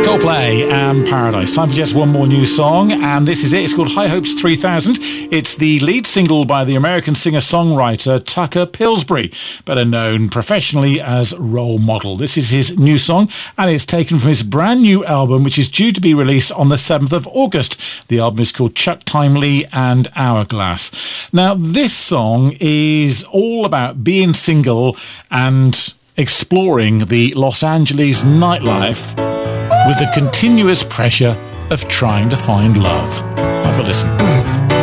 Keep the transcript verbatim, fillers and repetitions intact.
Coldplay and Paradise. Time for just one more new song, and this is it. It's called High Hopes three thousand. It's the lead single by the American singer-songwriter Tucker Pillsbury, better known professionally as Role Model. This is his new song, and it's taken from his brand new album, which is due to be released on the seventh of August. The album is called Chuck Timely and Hourglass. Now, this song is all about being single and exploring the Los Angeles nightlife with the continuous pressure of trying to find love. Have a listen.